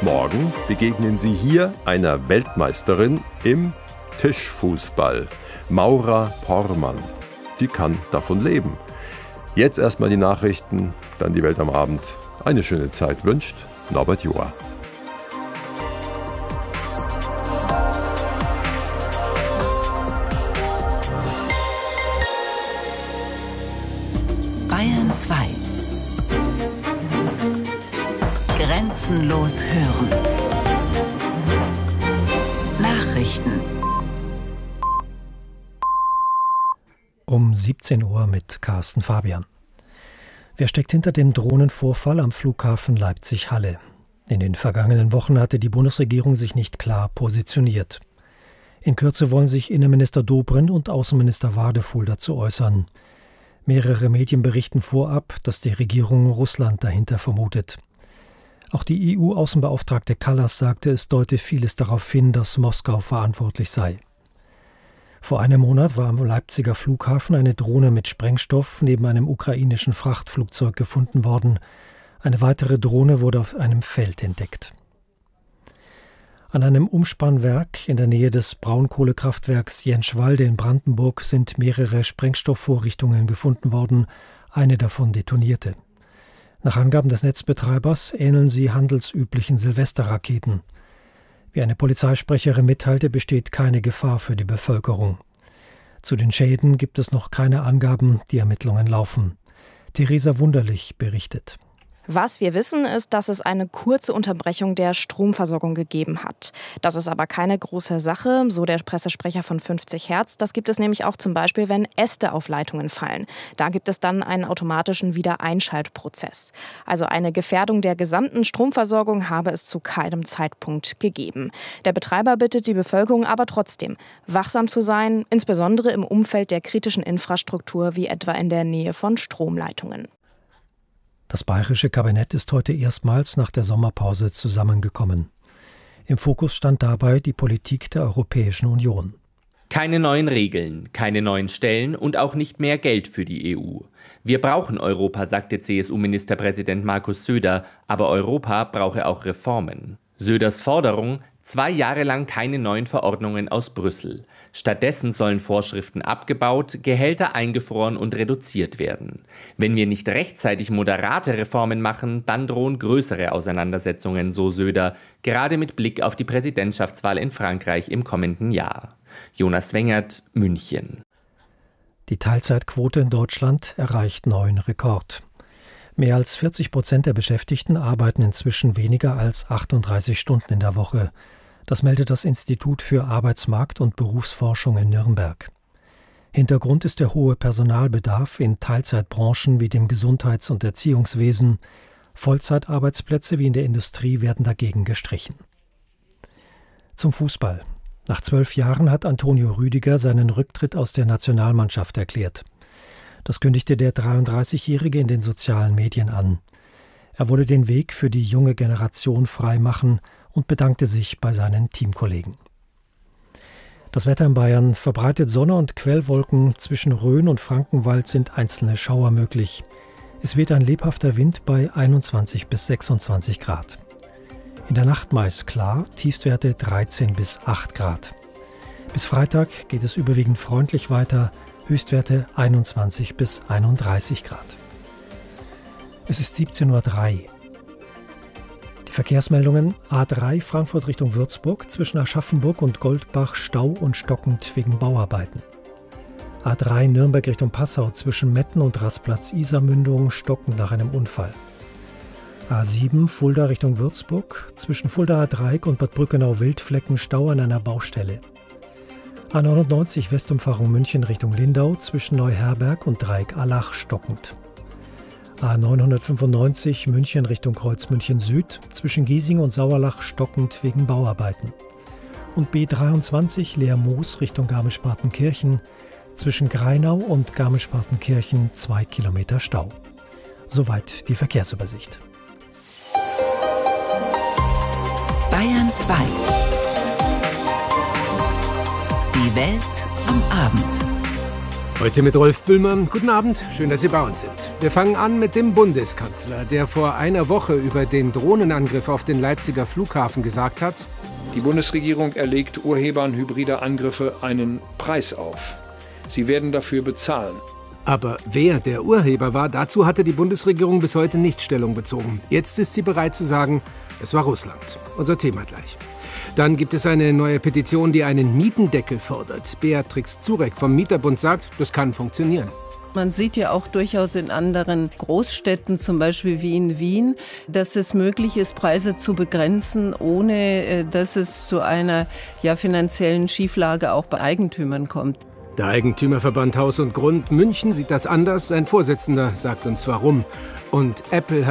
Morgen begegnen Sie hier einer Weltmeisterin im Tischfußball, Maura Porrmann. Die kann davon leben. Jetzt erstmal die Nachrichten, dann die Welt am Abend. Eine schöne Zeit wünscht Norbert Joa. Bayern 2. Grenzenlos hören. Nachrichten. Um 17 Uhr mit Carsten Fabian. Wer steckt hinter dem Drohnenvorfall am Flughafen Leipzig-Halle? In den vergangenen Wochen hatte die Bundesregierung sich nicht klar positioniert. In Kürze wollen sich Innenminister Dobrindt und Außenminister Wadefuhl dazu äußern. Mehrere Medien berichten vorab, dass die Regierung Russland dahinter vermutet. Auch die EU-Außenbeauftragte Kallas sagte, es deute vieles darauf hin, dass Moskau verantwortlich sei. Vor einem Monat war am Leipziger Flughafen eine Drohne mit Sprengstoff neben einem ukrainischen Frachtflugzeug gefunden worden. Eine weitere Drohne wurde auf einem Feld entdeckt. An einem Umspannwerk in der Nähe des Braunkohlekraftwerks Jenschwalde in Brandenburg sind mehrere Sprengstoffvorrichtungen gefunden worden. Eine davon detonierte. Nach Angaben des Netzbetreibers ähneln sie handelsüblichen Silvesterraketen. Wie eine Polizeisprecherin mitteilte, besteht keine Gefahr für die Bevölkerung. Zu den Schäden gibt es noch keine Angaben, die Ermittlungen laufen. Theresa Wunderlich berichtet. Was wir wissen, ist, dass es eine kurze Unterbrechung der Stromversorgung gegeben hat. Das ist aber keine große Sache, so der Pressesprecher von 50 Hertz. Das gibt es nämlich auch zum Beispiel, wenn Äste auf Leitungen fallen. Da gibt es dann einen automatischen Wiedereinschaltprozess. Also eine Gefährdung der gesamten Stromversorgung habe es zu keinem Zeitpunkt gegeben. Der Betreiber bittet die Bevölkerung aber trotzdem, wachsam zu sein, insbesondere im Umfeld der kritischen Infrastruktur, wie etwa in der Nähe von Stromleitungen. Das bayerische Kabinett ist heute erstmals nach der Sommerpause zusammengekommen. Im Fokus stand dabei die Politik der Europäischen Union. Keine neuen Regeln, keine neuen Stellen und auch nicht mehr Geld für die EU. Wir brauchen Europa, sagte CSU-Ministerpräsident Markus Söder, aber Europa brauche auch Reformen. Söders Forderung: 2 Jahre lang keine neuen Verordnungen aus Brüssel. Stattdessen sollen Vorschriften abgebaut, Gehälter eingefroren und reduziert werden. Wenn wir nicht rechtzeitig moderate Reformen machen, dann drohen größere Auseinandersetzungen, so Söder, gerade mit Blick auf die Präsidentschaftswahl in Frankreich im kommenden Jahr. Jonas Wengert, München. Die Teilzeitquote in Deutschland erreicht neuen Rekord. Mehr als 40% der Beschäftigten arbeiten inzwischen weniger als 38 Stunden in der Woche. Das meldet das Institut für Arbeitsmarkt- und Berufsforschung in Nürnberg. Hintergrund ist der hohe Personalbedarf in Teilzeitbranchen wie dem Gesundheits- und Erziehungswesen. Vollzeitarbeitsplätze wie in der Industrie werden dagegen gestrichen. Zum Fußball. Nach 12 Jahren hat Antonio Rüdiger seinen Rücktritt aus der Nationalmannschaft erklärt. Das kündigte der 33-Jährige in den sozialen Medien an. Er wolle den Weg für die junge Generation frei machen und bedankte sich bei seinen Teamkollegen. Das Wetter in Bayern: verbreitet Sonne und Quellwolken, zwischen Rhön und Frankenwald sind einzelne Schauer möglich. Es weht ein lebhafter Wind bei 21 bis 26 Grad. In der Nacht meist klar, Tiefstwerte 13 bis 8 Grad. Bis Freitag geht es überwiegend freundlich weiter, Höchstwerte 21 bis 31 Grad. Es ist 17:03 Uhr. Die Verkehrsmeldungen: A3 Frankfurt Richtung Würzburg, zwischen Aschaffenburg und Goldbach Stau und stockend wegen Bauarbeiten. A3 Nürnberg Richtung Passau, zwischen Metten und Rastplatz Isarmündung stockend nach einem Unfall. A7 Fulda Richtung Würzburg, zwischen Fuldaer Dreieck und Bad Brückenau-Wildflecken Stau an einer Baustelle. A99 Westumfahrung München Richtung Lindau, zwischen Neuherberg und Dreieck-Allach stockend. A995 München Richtung Kreuz München Süd, zwischen Giesing und Sauerlach stockend wegen Bauarbeiten. Und B23 Leer-Moos Richtung Garmisch-Partenkirchen, zwischen Greinau und Garmisch-Partenkirchen 2 Kilometer Stau. Soweit die Verkehrsübersicht. Bayern 2. Die Welt am Abend. Heute mit Rolf Bühlmer. Guten Abend, schön, dass Sie bei uns sind. Wir fangen an mit dem Bundeskanzler, der vor einer Woche über den Drohnenangriff auf den Leipziger Flughafen gesagt hat: Die Bundesregierung erlegt Urhebern hybrider Angriffe einen Preis auf. Sie werden dafür bezahlen. Aber wer der Urheber war, dazu hatte die Bundesregierung bis heute nicht Stellung bezogen. Jetzt ist sie bereit zu sagen, es war Russland. Unser Thema gleich. Dann gibt es eine neue Petition, die einen Mietendeckel fordert. Beatrix Zurek vom Mieterbund sagt, das kann funktionieren. Man sieht ja auch durchaus in anderen Großstädten, zum Beispiel wie in Wien, dass es möglich ist, Preise zu begrenzen, ohne dass es zu einer finanziellen Schieflage auch bei Eigentümern kommt. Der Eigentümerverband Haus und Grund München sieht das anders. Sein Vorsitzender sagt uns warum. Und Apple hat